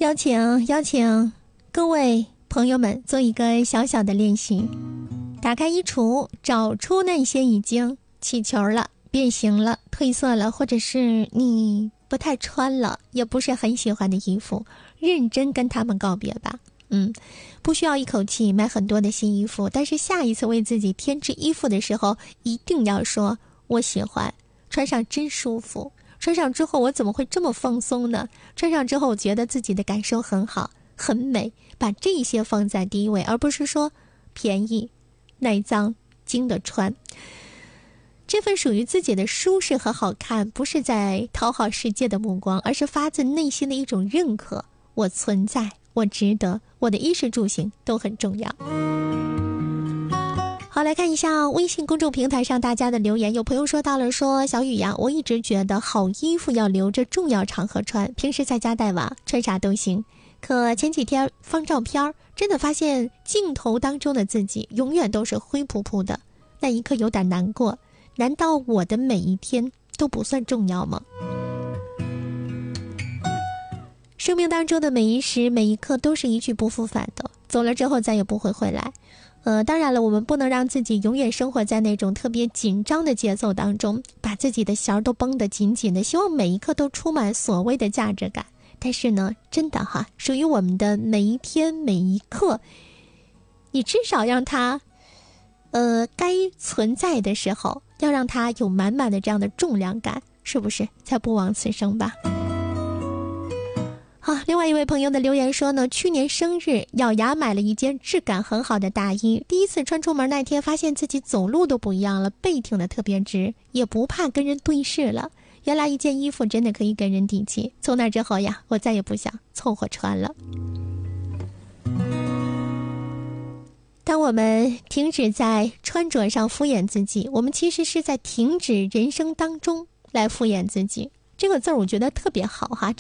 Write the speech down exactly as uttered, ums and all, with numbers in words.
邀请邀请各位朋友们做一个小小的练习，打开衣橱，找出那些已经起球了、变形了、褪色了，或者是你不太穿了，也不是很喜欢的衣服，认真跟他们告别吧。嗯，不需要一口气买很多的新衣服，但是下一次为自己添置衣服的时候，一定要说我喜欢，穿上真舒服，穿上之后我怎么会这么放松呢？穿上之后我觉得自己的感受很好，很美，把这些放在第一位，而不是说便宜、耐脏、经得穿。这份属于自己的舒适和好看，不是在讨好世界的目光，而是发自内心的一种认可。我存在，我值得，我的衣食住行都很重要。好，来看一下微信公众平台上大家的留言。有朋友说到了，说小雨呀，我一直觉得好衣服要留着重要场合穿，平时在家带娃穿啥都行，可前几天放照片，真的发现镜头当中的自己永远都是灰扑扑的，那一刻有点难过。难道我的每一天都不算重要吗？生命当中的每一时每一刻都是一去不复返的，走了之后再也不会回来。呃，当然了，我们不能让自己永远生活在那种特别紧张的节奏当中，把自己的弦儿都绷得紧紧的，希望每一刻都充满所谓的价值感。但是呢，真的哈，属于我们的每一天每一刻，你至少让它呃该存在的时候，要让它有满满的这样的重量感，是不是才不枉此生吧？好，另外一位朋友的留言说呢，去年生日咬牙买了一件质感很好的大衣，第一次穿出门那天发现自己走路都不一样了，背挺得特别直，也不怕跟人对视了。原来一件衣服真的可以跟人底气，从那之后呀，我再也不想凑合穿了。当我们停止在穿着上敷衍自己，我们其实是在停止人生当中来敷衍自己。这个字儿我觉得特别好哈，